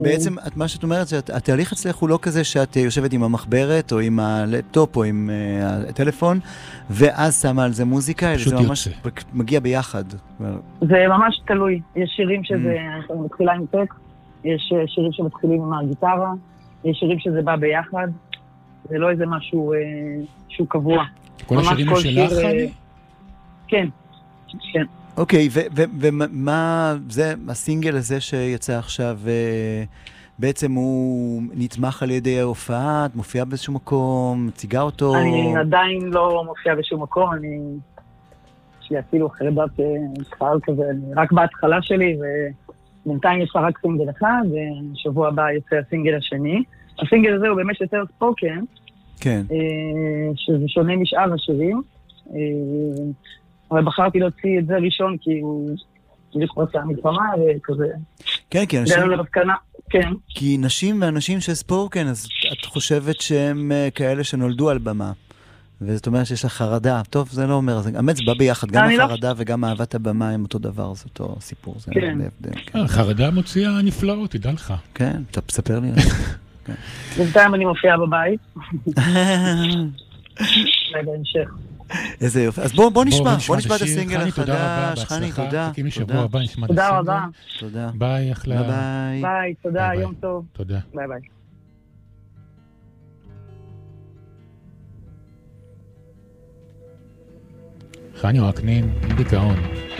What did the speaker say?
בעצם, מה שאת אומרת, שהתהליך אצלך הוא לא כזה שאת יושבת עם המחברת, או עם הלפטופ, או עם הטלפון, ואז שמה על זה מוזיקה, אלא זה ממש מגיע ביחד. זה ממש תלוי. יש שירים שזה מתחילה עם טקסט, יש שירים שמתחילים עם הגיטרה, יש שירים שזה בא ביחד, זה לא איזה משהו שהוא קבוע. כל השירים שלך, חני? כן, כן. אוקיי, ומה זה, הסינגל הזה שיצא עכשיו, בעצם הוא נתמך על ידי ההופעה, את מופיעה באיזשהו מקום, מציגה אותו? אני עדיין לא מופיעה באיזשהו מקום, יש לי אפילו חרדת קהל כזה, אני רק בהתחלה שלי, ובינתיים יש רק סינגל אחד, ושבוע הבא יוצא הסינגל השני. הסינגל הזה הוא באמת יותר ספוקן, כן. שזה שונה משאר השירים, אבל בחרתי להוציא את זה ראשון, כי הוא לכבוד המלחמה וכזה. כן, כי אנשים... כן. כי נשים ואנשים שספוקן, אז את חושבת שהם כאלה שנולדו על במה. וזאת אומרת שיש לך חרדה. טוב, זה לא אומר, האמת זה בא ביחד. גם החרדה וגם אהבת הבמה הם אותו דבר, זה אותו סיפור. כן. החרדה מוציאה נפלאות, תדע לך. כן, אתה תספר לי. בינתיים אני מופיעה בבית. בהמשך. איזה יופי. אז בוא נשמע את הסינגל החדש. חני, תודה. תודה רבה. תודה. ביי, אחלה. ביי, תודה, יום טוב. תודה. ביי ביי. חני וקנין, דיכאון.